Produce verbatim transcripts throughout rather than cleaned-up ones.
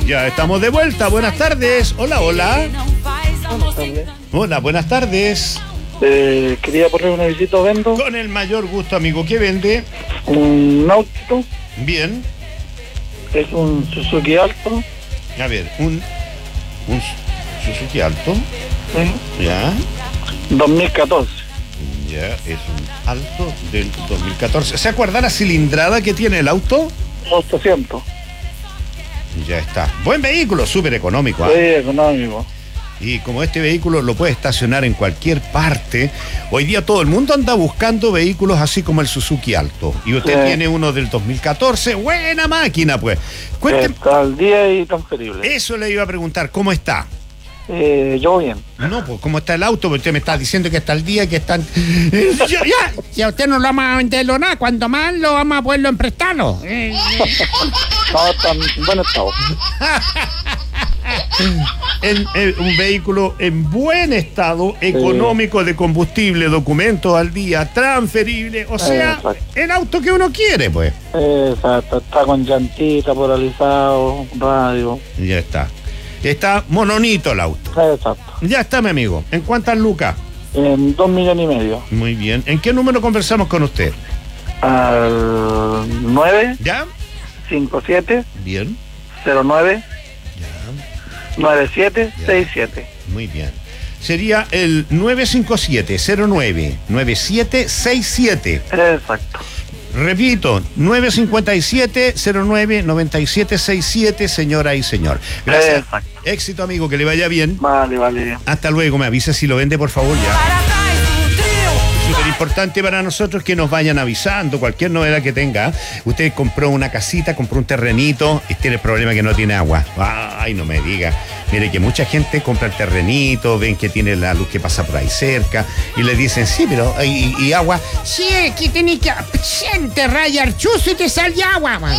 Ya estamos de vuelta. Buenas tardes. Hola, hola. Buenas tardes. Hola, buenas tardes. Eh, quería poner una visita, vendo Con el mayor gusto, amigo. ¿Qué vende? un auto, Bien. es un Suzuki Alto, A ver, un, un Suzuki Alto. ¿sí? Ya. dos mil catorce. Ya, es un Alto del dos mil catorce. ¿Se acuerda la cilindrada que tiene el auto? ochocientos. Ya está. Buen vehículo, súper económico. ¿Ah? Sí, económico. Y como este vehículo lo puede estacionar en cualquier parte, hoy día todo el mundo anda buscando vehículos así como el Suzuki Alto. Y usted Sí. tiene uno del dos mil catorce, buena máquina, pues. Cuénteme. Está al día y transferible. Eso le iba a preguntar, ¿cómo está? Eh, yo bien. No, pues, ¿cómo está el auto? Porque usted me está diciendo que está al día, que están... Ya, ya. Si a usted no lo vamos a venderlo nada, cuando más lo vamos a poderlo en prestarlo. Eh, No, está en buen estado. En, en un vehículo en buen estado, económico, de combustible, documentos al día, transferible, o sea, Exacto. el auto que uno quiere, pues. Exacto, está con llantita, polarizado, radio. Ya está. Está mononito el auto. Exacto. Ya está, mi amigo. ¿En cuántas lucas? En dos millones y medio. Muy bien. ¿En qué número conversamos con usted? Al nueve ¿Ya? cinco siete Bien. cero nueve Ya. nueve siete Ya. seis siete. Muy bien. Sería el nueve cinco siete cero nueve nueve siete seis siete. Exacto. Repito, nueve cinco siete cero nueve nueve siete seis siete, señora y señor. Gracias. Exacto. Éxito, amigo, que le vaya bien. Vale, vale. Hasta luego, me avisa si lo vende, por favor, ya. Súper importante para nosotros que nos vayan avisando cualquier novedad que tenga. Usted compró una casita, compró un terrenito y tiene el problema que no tiene agua. Ay, no me diga. Mire que mucha gente compra el terrenito, ven que tiene la luz que pasa por ahí cerca y le dicen, sí, pero ¿y, y agua? sí, aquí tenés que enterrar el chuzo y te sale agua, man.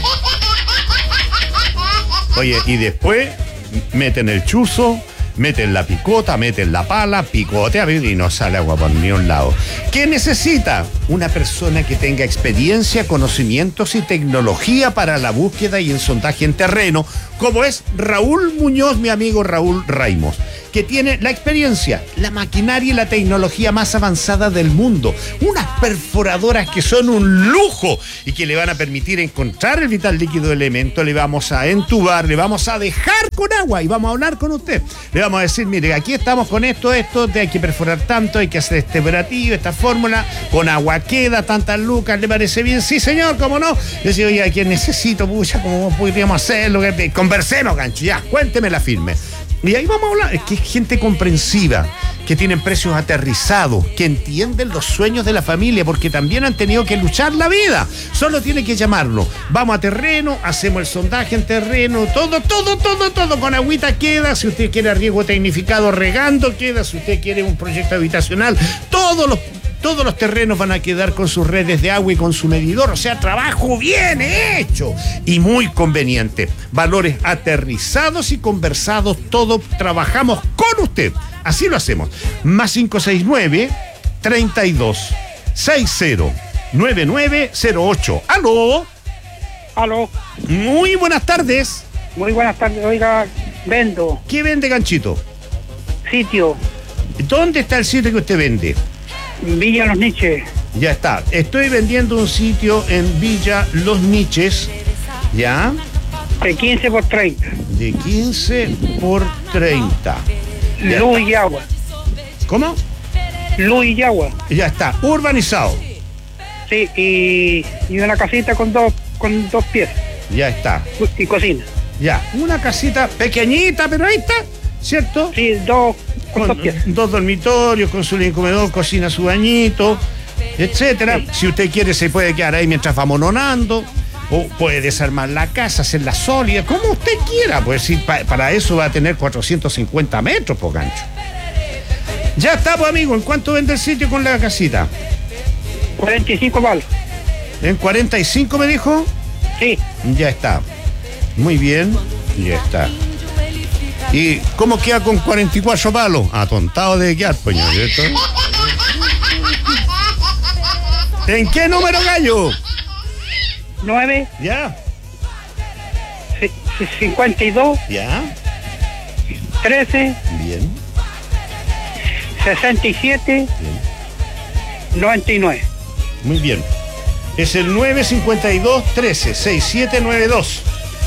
Oye, y después meten el chuzo, meten la picota, meten la pala, picotea y no sale agua por ni un lado. ¿Qué necesita? Una persona que tenga experiencia, conocimientos y tecnología para la búsqueda y el sondaje en terreno, como es Raúl Muñoz, mi amigo Raúl Raimos, que tiene la experiencia, la maquinaria y la tecnología más avanzada del mundo. Unas perforadoras que son un lujo y que le van a permitir encontrar el vital líquido elemento. Le vamos a entubar, le vamos a dejar con agua y vamos a hablar con usted. Le vamos a decir, mire, aquí estamos con esto, esto, te hay que perforar tanto, hay que hacer este operativo, esta fórmula, con agua queda, tantas lucas, ¿le parece bien? Sí, señor, ¿cómo no? Le decía, oye, ¿a quién necesito? Pucha, ¿cómo podríamos hacerlo? Conversemos, gancho, ya, cuénteme la firme. Y ahí vamos a hablar, es que es gente comprensiva, que tienen precios aterrizados, que entienden los sueños de la familia, porque también han tenido que luchar la vida. Solo tiene que llamarlo. Vamos a terreno, hacemos el sondaje en terreno, todo, todo, todo, todo, con agüita queda. Si usted quiere riego tecnificado, regando queda. Si usted quiere un proyecto habitacional, todos los... Todos los terrenos van a quedar con sus redes de agua y con su medidor, o sea, trabajo bien hecho y muy conveniente. Valores aterrizados y conversados, todo trabajamos con usted. Así lo hacemos. Más cinco seis nueve, treinta y dos, sesenta, nueve nueve cero ocho. ¡Aló! Aló, Muy buenas tardes. muy buenas tardes. Oiga, vendo ¿Qué vende, ganchito? sitio, ¿Dónde está el sitio que usted vende? Villa Los Niches. Ya está. Estoy vendiendo un sitio en Villa Los Niches. ¿Ya? De quince por treinta. De quince por treinta. Ya Luz está. y agua. ¿Cómo? Luz y agua. Ya está. Urbanizado. Sí, y, y una casita con dos con dos piezas. Ya está. Y cocina. Ya. Una casita pequeñita, pero ahí está. ¿Cierto? Sí, dos con, Con dos piezas. dos dormitorios, con su living comedor, cocina, su bañito, etcétera. Sí. Si usted quiere, se puede quedar ahí mientras va mononando. O puede desarmar la casa, hacerla sólida, como usted quiera. Pues sí, pa- para eso va a tener cuatrocientos cincuenta metros, por gancho. Ya está, pues, amigo. ¿En cuánto vende el sitio con la casita? cuarenta y cinco palos. ¿En cuarenta y cinco me dijo? Sí, Ya está. Muy bien. Ya está. ¿Y cómo queda con cuarenta y cuatro palos? Atontado de quedar, coño, ¿cierto? ¿En qué número, gallo? nueve Ya. ci- cincuenta y dos, ¿Ya? trece, Bien. sesenta y siete, noventa y nueve. Muy bien. Es el nueve cinco dos, trece, sesenta y siete noventa y dos.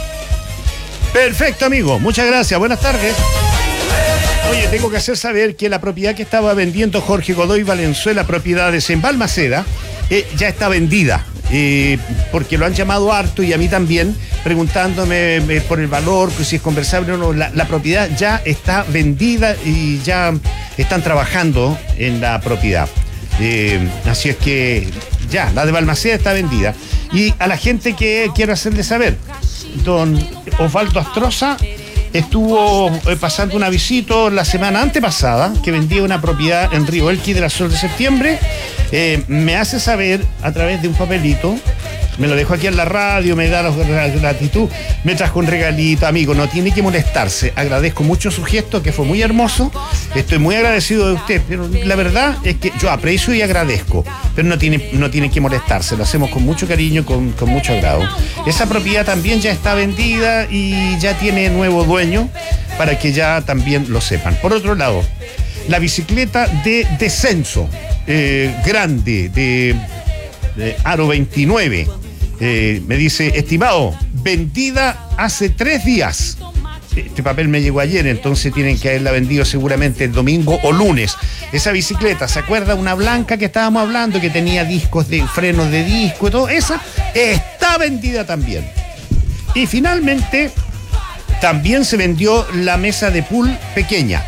Perfecto, amigo. Muchas gracias. Buenas tardes. Oye, tengo que hacer saber que la propiedad que estaba vendiendo Jorge Godoy Valenzuela, propiedades en Balmaceda, eh, ya está vendida. Eh, porque lo han llamado harto y a mí también, preguntándome eh, por el valor, pues, si es conversable o no. La, la propiedad ya está vendida y ya están trabajando en la propiedad. Eh, así es que ya, la de Balmaceda está vendida. Y a la gente que quiero hacerle saber, don Osvaldo Astroza estuvo eh, pasando una visita la semana antepasada, que vendía una propiedad en Río Elqui de la Sol de Septiembre. Eh, me hace saber a través de un papelito, me lo dejó aquí en la radio, me da la gratitud, me trajo un regalito, amigo, no tiene que molestarse, agradezco mucho su gesto, que fue muy hermoso, estoy muy agradecido de usted, pero la verdad es que yo aprecio y agradezco, pero no tiene, no tiene que molestarse, lo hacemos con mucho cariño, con, con mucho agrado. Esa propiedad también ya está vendida y ya tiene nuevo dueño, para que ya también lo sepan. Por otro lado, la bicicleta de descenso, eh, grande, de, de Aro veintinueve, eh, me dice, estimado, vendida hace tres días. Este papel me llegó ayer, entonces tienen que haberla vendido seguramente el domingo o lunes. Esa bicicleta, ¿se acuerda? Una blanca que estábamos hablando, que tenía discos de frenos de disco y todo, esa está vendida también. Y finalmente, también se vendió la mesa de pool pequeña.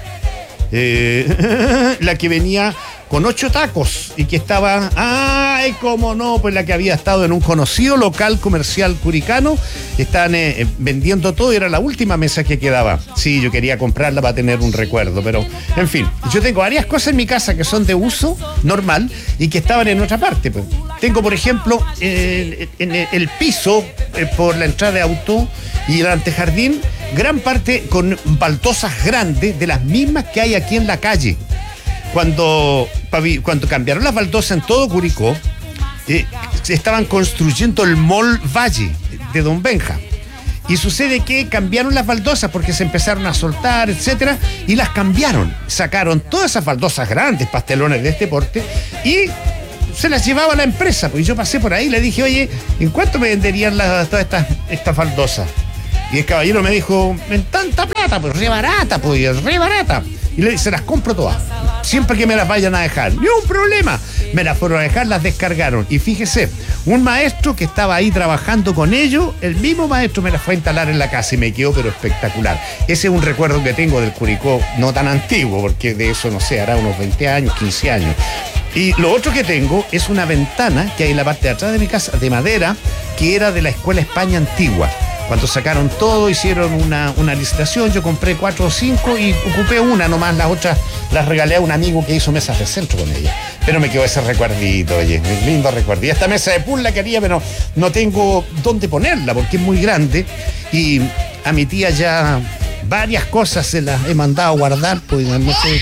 Eh, la que venía con ocho tacos y que estaba, ay, cómo no, pues la que había estado en un conocido local comercial curicano, están eh, vendiendo todo y era la última mesa que quedaba. Sí, yo quería comprarla para tener un recuerdo, pero en fin, yo tengo varias cosas en mi casa que son de uso normal y que estaban en otra parte. Pues. Tengo, por ejemplo, eh, en el, el piso eh, por la entrada de auto y el antejardín, gran parte con baldosas grandes de las mismas que hay aquí en la calle. Cuando, cuando cambiaron las baldosas en todo Curicó, eh, estaban construyendo el Mall Valle de Don Benja. Y sucede que cambiaron las baldosas porque se empezaron a soltar, etcétera, y las cambiaron. Sacaron todas esas baldosas grandes, pastelones de este porte, y se las llevaba la empresa. Pues yo pasé por ahí y le dije, oye, ¿en cuánto me venderían las, todas estas, estas baldosas? Y el caballero me dijo, en tanta plata, pues re barata, pues, re barata. Y le dije, se las compro todas, siempre que me las vayan a dejar. Ni un problema. Me las fueron a dejar, las descargaron. Y fíjese, un maestro que estaba ahí trabajando con ellos, el mismo maestro me las fue a instalar en la casa y me quedó pero espectacular. Ese es un recuerdo que tengo del Curicó, no tan antiguo, porque de eso, no sé, hará unos veinte años, quince años. Y lo otro que tengo es una ventana que hay en la parte de atrás de mi casa, de madera, que era de la Escuela España Antigua. Cuando sacaron todo, hicieron una, una licitación, yo compré cuatro o cinco y ocupé una nomás, las otras las regalé a un amigo que hizo mesas de centro con ella. Pero me quedó ese recuerdito, oye, lindo recuerdo. Y esta mesa de pool la quería, pero no tengo dónde ponerla porque es muy grande. Y a mi tía ya varias cosas se las he mandado a guardar, pues no sé.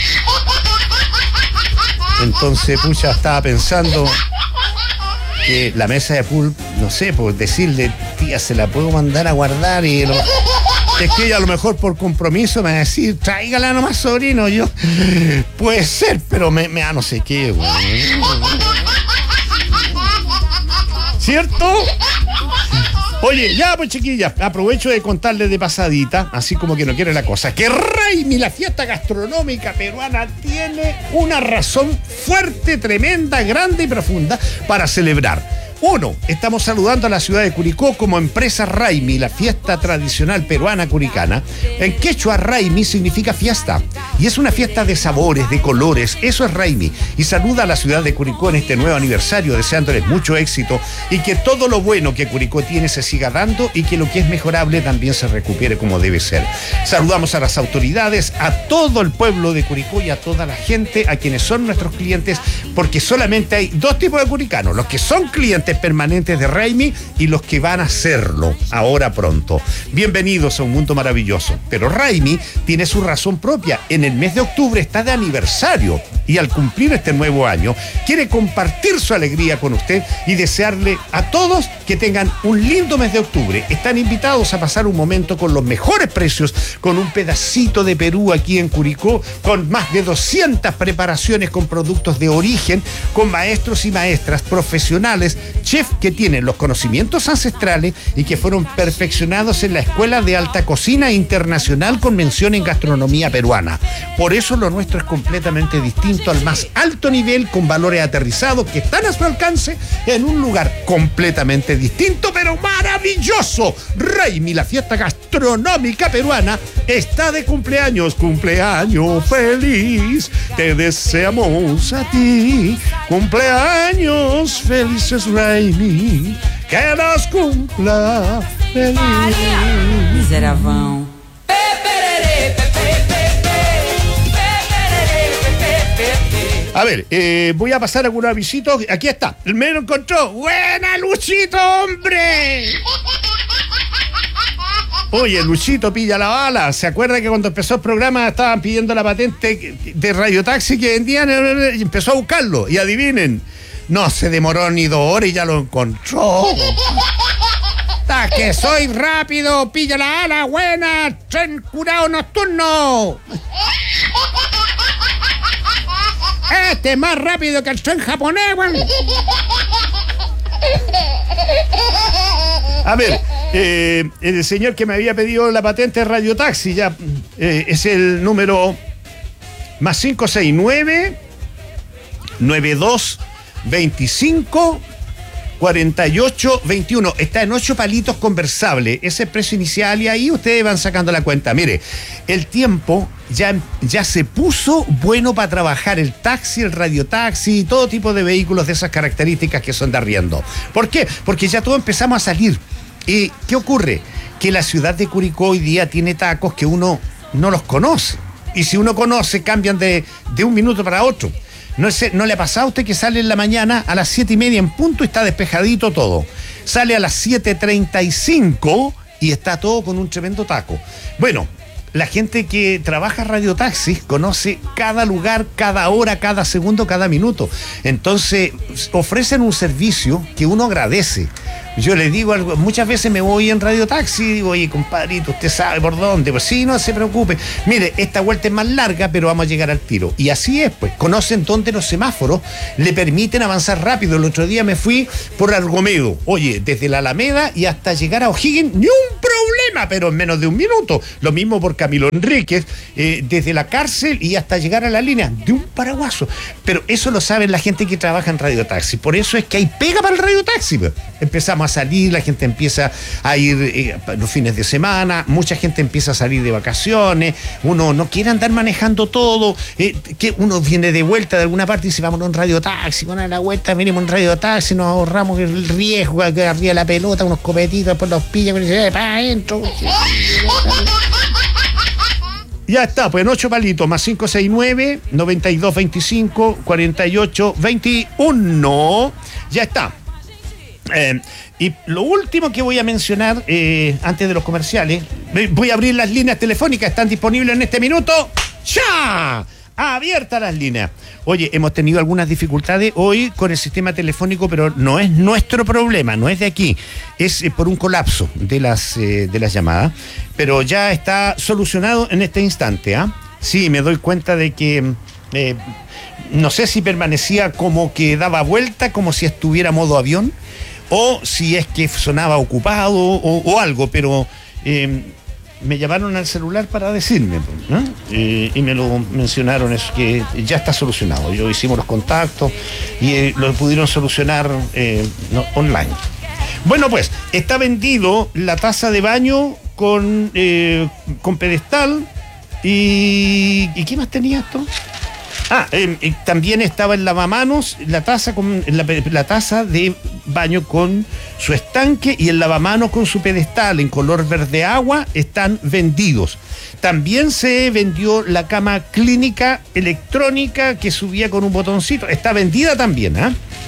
Entonces, pucha, estaba pensando que la mesa de pool, no sé, pues decirle, tía, se la puedo mandar a guardar y lo... es que ella a lo mejor por compromiso me va a decir, tráigala nomás, sobrino. Yo, puede ser, pero me, me da no sé qué, güey. ¿Cierto? Oye, ya pues chiquillas, aprovecho de contarles de pasadita, así como que no quiere la cosa, que Raimi, la fiesta gastronómica peruana, tiene una razón fuerte, tremenda, grande y profunda para celebrar. Uno, estamos saludando a la ciudad de Curicó como empresa Raimi, la fiesta tradicional peruana curicana. En quechua, Raimi significa fiesta. Y es una fiesta de sabores, de colores. Eso es Raimi. Y saluda a la ciudad de Curicó en este nuevo aniversario, deseándoles mucho éxito y que todo lo bueno que Curicó tiene se siga dando y que lo que es mejorable también se recupere como debe ser. Saludamos a las autoridades, a todo el pueblo de Curicó y a toda la gente, a quienes son nuestros clientes, porque solamente hay dos tipos de curicanos: los que son clientes clientes permanentes de Raimi y los que van a hacerlo ahora pronto. Bienvenidos a un mundo maravilloso. Pero Raimi tiene su razón propia. En el mes de octubre está de aniversario y al cumplir este nuevo año quiere compartir su alegría con usted y desearle a todos que tengan un lindo mes de octubre. Están invitados a pasar un momento con los mejores precios, con un pedacito de Perú aquí en Curicó, con más de doscientas preparaciones con productos de origen, con maestros y maestras profesionales, chefs que tienen los conocimientos ancestrales y que fueron perfeccionados en la Escuela de Alta Cocina Internacional con mención en gastronomía peruana. Por eso lo nuestro es completamente distinto, al más alto nivel, con valores aterrizados que están a su alcance en un lugar completamente distinto, pero maravilloso. Raimi, la fiesta gastronómica peruana, está de cumpleaños. Cumpleaños feliz, te deseamos a ti. Cumpleaños felices, Raimi, que nos cumpla feliz. Miseravão. A ver, eh, voy a pasar algunos avisitos. Aquí está, me lo encontró. ¡Buena, Luchito, hombre! Oye, Luchito pilla la bala. ¿Se acuerda que cuando empezó el programa estaban pidiendo la patente de radiotaxi que vendían y empezó a buscarlo? Y adivinen, no se demoró ni dos horas y ya lo encontró. ¡Ta que soy rápido! ¡Pilla la bala! ¡Buena! ¡Tren curado nocturno! Este es más rápido que el tren japonés, weón. A ver, eh, el señor que me había pedido la patente de radiotaxi ya eh, es el número más cinco seis nueve, nueve dos veinticinco, cuarenta y ocho veintiuno. Está en ocho palitos conversable. Ese precio inicial y ahí ustedes van sacando la cuenta. Mire, el tiempo ya, ya se puso bueno para trabajar el taxi, el radiotaxi y todo tipo de vehículos de esas características que son de arriendo. ¿Por qué? Porque ya todos empezamos a salir. ¿Y qué ocurre? Que la ciudad de Curicó hoy día tiene tacos que uno no los conoce. Y si uno conoce, cambian de, de un minuto para otro. No, sé, ¿No le ha pasado a usted que sale en la mañana a las siete y media en punto y está despejadito todo? Sale a las siete treinta y cinco y está todo con un tremendo taco. Bueno, la gente que trabaja radiotaxi conoce cada lugar, cada hora, cada segundo, cada minuto. Entonces, ofrecen un servicio que uno agradece. Yo le digo algo, muchas veces me voy en radiotaxi y digo, oye, compadrito, usted sabe por dónde. Pues sí, no se preocupe. Mire, esta vuelta es más larga, pero vamos a llegar al tiro. Y así es, pues, conocen dónde los semáforos le permiten avanzar rápido. El otro día me fui por Argomedo. Oye, desde la Alameda y hasta llegar a O'Higgins, ni un problema, pero en menos de un minuto. Lo mismo por Camilo Enríquez, eh, desde la cárcel y hasta llegar a la línea, de un paraguaso. Pero eso lo saben la gente que trabaja en radiotaxi. Por eso es que hay pega para el radiotaxi, pues. Empezamos a salir, la gente empieza a ir eh, los fines de semana, mucha gente empieza a salir de vacaciones, uno no quiere andar manejando todo, eh, que uno viene de vuelta de alguna parte y dice, vámonos en radiotaxi, con la vuelta venimos en radiotaxi, nos ahorramos el riesgo, que arriba la pelota, unos copetitos, después los pillan y dicen, para adentro. Ya está, pues en ocho palitos, más cinco seis nueve, noventa y dos veinticinco, cuarenta y ocho veintiuno. Ya está. Eh, y lo último que voy a mencionar eh, antes de los comerciales, voy a abrir las líneas telefónicas, están disponibles en este minuto. ¡Ya! Abiertas las líneas. Oye, hemos tenido algunas dificultades hoy con el sistema telefónico, pero no es nuestro problema, no es de aquí, es eh, por un colapso de las, eh, de las llamadas, pero ya está solucionado en este instante, ¿ah? ¿eh? Sí, me doy cuenta de que eh, no sé si permanecía como que daba vuelta, como si estuviera modo avión, o si es que sonaba ocupado o, o algo, pero eh, me llamaron al celular para decirme, ¿no? eh, y me lo mencionaron, eso, que ya está solucionado. Yo hicimos los contactos y eh, lo pudieron solucionar eh, no, online. Bueno, pues, está vendido la taza de baño con, eh, con pedestal y... ¿Y qué más tenía esto? Ah, eh, eh, también estaba el lavamanos, la taza con la, la taza de baño con su estanque y el lavamanos con su pedestal en color verde agua están vendidos. También se vendió la cama clínica electrónica que subía con un botoncito, está vendida también, ¿ah? ¿eh?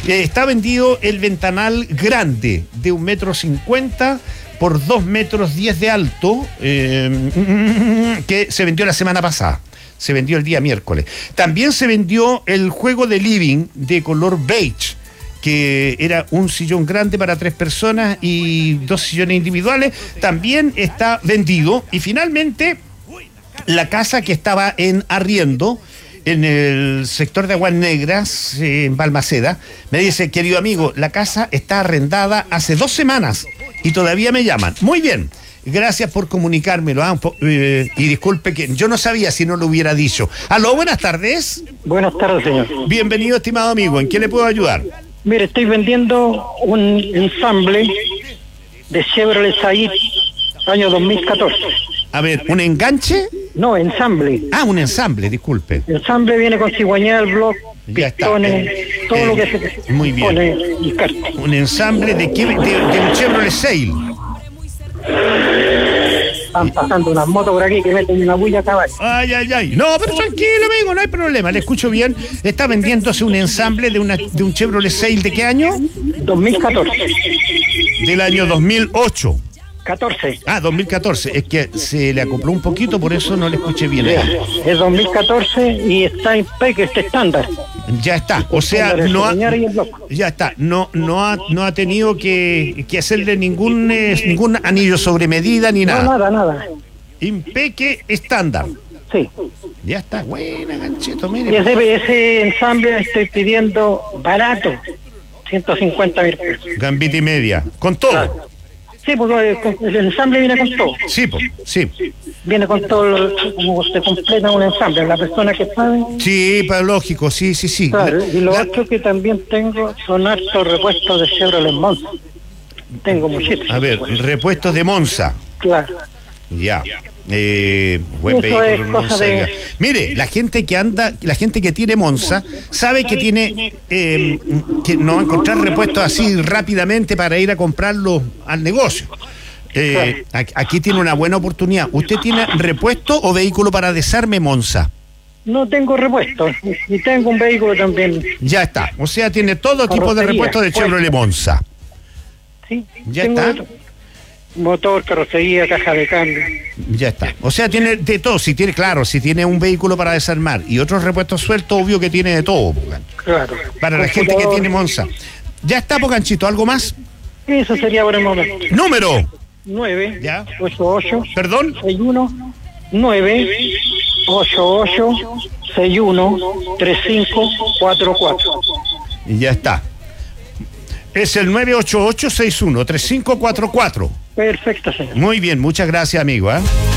Eh, está vendido el ventanal grande de un metro cincuenta por dos metros diez de alto, eh, que se vendió la semana pasada. Se vendió el día miércoles. También se vendió el juego de living de color beige, que era un sillón grande para tres personas y dos sillones individuales. También está vendido. Y finalmente, la casa que estaba en arriendo en el sector de Aguas Negras, eh, en Balmaceda, me dice, querido amigo, la casa está arrendada hace dos semanas y todavía me llaman. Muy bien, gracias por comunicármelo. ¿ah? Eh, y disculpe que yo no sabía si no lo hubiera dicho. Aló, buenas tardes. Buenas tardes, señor. Bienvenido, estimado amigo. ¿En qué le puedo ayudar? Mire, estoy vendiendo un ensamble de Chevrolet Said año dos mil catorce. A ver, ¿un enganche? No, ensamble. Ah, un ensamble, disculpe. El ensamble viene con cigüeñal, block, Ya está. pistones, Eh, todo eh, lo que se muy bien. pone y carta. Un ensamble de, qué, de, de un Chevrolet Sail. Están pasando unas motos por aquí que meten una bulla a caballo. Ay, ay, ay. No, pero tranquilo, amigo, no hay problema. Le escucho bien. Está vendiéndose un ensamble de, una, de un Chevrolet Sail. ¿De qué año? dos mil catorce. Del año dos mil ocho. catorce. Ah, dos mil catorce. Es que se le acopló un poquito, por eso no le escuché bien. Es dos mil catorce y está en P E C, este estándar. Ya está. O sea, El no ha, señor y el block. ya está. No, no ha, no ha tenido que, que hacerle ningún, eh, ningún anillo sobre medida ni No, nada. nada, nada. Impeque estándar. Sí. Ya está. Buena, ganchito, Y mire. ese, ese ensamble estoy pidiendo barato, ciento cincuenta mil pesos. Gambita y media. Con todo. Sí, porque el ensamble viene con todo. Sí, po, sí. Viene con todo, lo- como se completa un ensamble. La persona que sabe. Sí, pa- lógico, sí, sí, sí. Claro, La- y lo la- otro que también tengo son hartos repuestos de Chevrolet Monza. Tengo muchísimos. A ver, repuestos de Monza. Claro. Ya. Eh, buen Eso vehículo, es el cosa Monza, de- ya. Mire, la gente que anda, la gente que tiene Monza, sabe que tiene eh, que no va a encontrar repuestos así rápidamente para ir a comprarlos al negocio. Eh, aquí- aquí tiene una buena oportunidad. ¿Usted tiene repuesto o vehículo para desarme Monza? No tengo repuestos. Y tengo un vehículo también. Ya está. O sea, tiene todo tipo de Carrocería, repuestos de Chevrolet puesto. Monza. Sí, Ya tengo está. otro. Motor, carrocería, caja de cambio. Ya está. O sea, tiene de todo. Si tiene, claro, si tiene un vehículo para desarmar y otros repuestos sueltos, obvio que tiene de todo, po, gancho. Claro. Para la gente que Computador. tiene Monza. Ya está, po, ganchito. ¿Algo más? Eso sería por el momento. Número. nueve Ya. ocho ocho Perdón. seis uno nueve ocho ocho seis uno tres cinco cuatro cuatro. Y ya está. Es el nueve ocho ocho seis uno tres cinco cuatro cuatro. Perfecto, señor. Muy bien, muchas gracias, amigo. ¿eh?